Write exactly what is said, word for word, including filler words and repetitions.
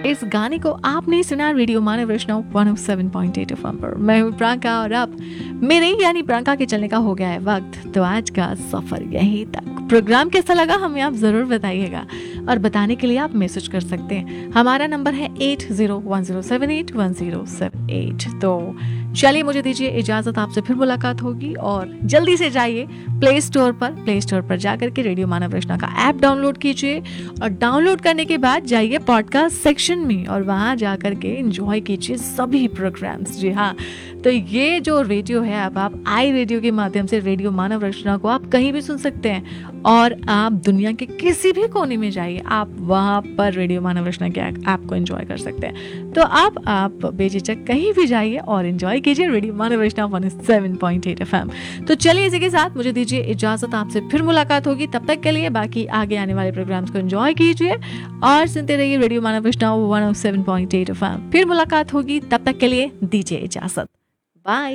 इस गाने को आपने सुना रेडियो मानव वैष्णव one O seven point eight FM पर। मैं हूँ प्रियंका और अब मेरे यानी प्रियंका के चलने का हो गया है वक्त, तो आज का सफर यहीं तक। प्रोग्राम कैसा लगा हमें आप जरूर बताइएगा और बताने के लिए आप मैसेज कर सकते हैं। हमारा नंबर है eight zero one zero seven eight one zero seven eight. तो चलिए मुझे दीजिए इजाजत, आपसे फिर मुलाकात होगी और जल्दी से जाइए प्ले स्टोर पर प्ले स्टोर पर जाकर के रेडियो मानव वैष्णव का ऐप डाउनलोड कीजिए और डाउनलोड करने के बाद जाइए पॉडकास्ट सेक्शन में और वहां जाकर के एंजॉय कीजिए सभी प्रोग्राम्स। जी हाँ, तो ये जो रेडियो है, अब आप आई रेडियो के माध्यम से रेडियो मानव वैष्णव को आप कहीं भी सुन सकते हैं और आप दुनिया के किसी भी कोने में जाइए, आप वहां पर रेडियो मानव वैष्णव के ऐप को एंजॉय कर सकते हैं। तो आप आप बेझिझक कहीं भी जाइए और एंजॉय कीजिए रेडियो मानव वैष्णव one O seven point eight FM. तो चलिए इसी के साथ मुझे दीजिए इजाजत, आपसे फिर मुलाकात होगी। तब तक के लिए बाकी आगे आने वाले प्रोग्राम्स को एंजॉय कीजिए और सुनते रहिए रेडियो मानव वैष्णव one O seven point eight FM. फिर मुलाकात होगी, तब तक के लिए दीजिए इजाजत, बाय।